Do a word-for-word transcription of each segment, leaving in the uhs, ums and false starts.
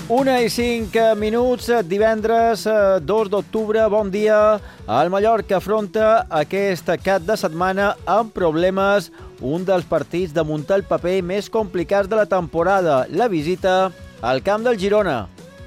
Una i cinc minuts, divendres dos d'octubre, bon dia. El Mallorca afronta aquest cap de setmana amb problemes, un dels partits de muntar el paper més complicats de la temporada, la visita al camp del Girona.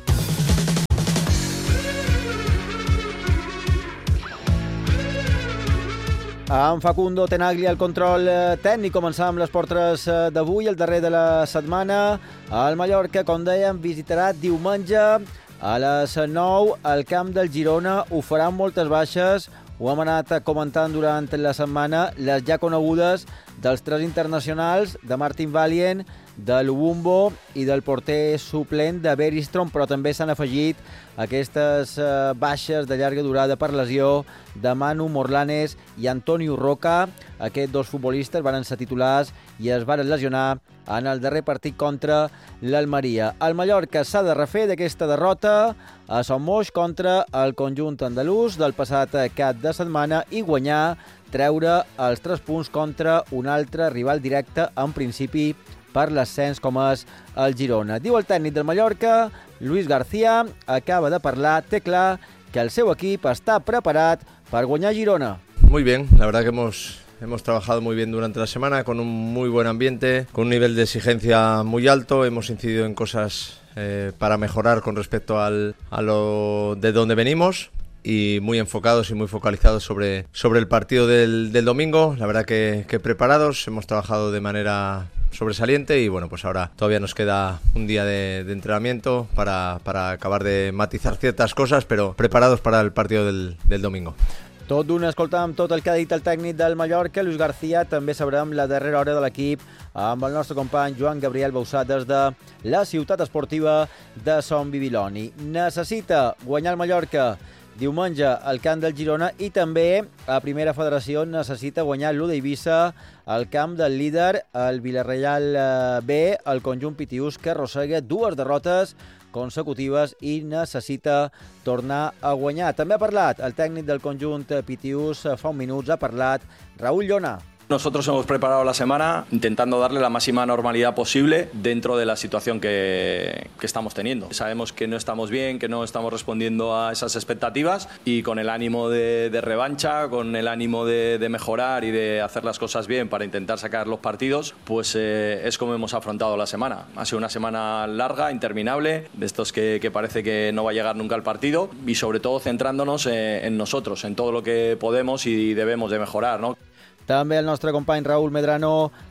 Amb Facundo Tenaglia al control tècnic, començam les portes d'avui, el darrer de la setmana. El Mallorca, com dèiem, visitarà diumenge a les nou al camp del Girona. Ho farà amb moltes baixes, ho hem anat comentant durant la setmana, les ja conegudes dels tres internacionals, de Martin Valient, de Lubumbo i del porter suplent de Bergstrom, però també s'han afegit aquestes eh, baixes de llarga durada per lesió de Manu Morlanes i Antonio Roca. Aquests dos futbolistes van ser titulars i es van lesionar en el darrer partit contra l'Almeria. El Mallorca s'ha de refer d'aquesta derrota a Son Moix contra el conjunt andalús del passat cap de setmana i guanyar, treure els tres punts contra un altre rival directe, en principi per l'ascens com és el Girona. Diu el tècnic del Mallorca, Luis García, acaba de parlar, té clar que el seu equip està preparat per guanyar Girona. Muy bien, la verdad que hemos... Hemos trabajado muy bien durante la semana, con un muy buen ambiente, con un nivel de exigencia muy alto. Hemos incidido en cosas eh, para mejorar con respecto al, a lo de donde venimos y muy enfocados y muy focalizados sobre, sobre el partido del, del domingo. La verdad que, que preparados, hemos trabajado de manera sobresaliente y bueno, pues ahora todavía nos queda un día de, de entrenamiento para, para acabar de matizar ciertas cosas, pero preparados para el partido del, del domingo. Tot d'una, escoltàvem tot el que ha dit el tècnic del Mallorca, Luis García. També sabrem la darrera hora de l'equip amb el nostre company Joan Gabriel Bausat des de la ciutat esportiva de Son Bibiloni. Necessita guanyar el Mallorca diumenge al camp del Girona i també a Primera Federació necessita guanyar l'U d'Eivissa al camp del líder, el Villarreal B, el conjunt pitiús, que arrossega dues derrotes consecutives i necessita tornar a guanyar. També ha parlat el tècnic del conjunt pitiús fa uns minuts, ha parlat Raúl Llona. Nosotros hemos preparado la semana intentando darle la máxima normalidad posible dentro de la situación que, que estamos teniendo. Sabemos que no estamos bien, que no estamos respondiendo a esas expectativas y con el ánimo de, de revancha, con el ánimo de, de mejorar y de hacer las cosas bien para intentar sacar los partidos, pues eh, es como hemos afrontado la semana. Ha sido una semana larga, interminable, de estos que, que parece que no va a llegar nunca el partido y sobre todo centrándonos en, en nosotros, en todo lo que podemos y debemos de mejorar, ¿no? També el nostre company Raúl Medrano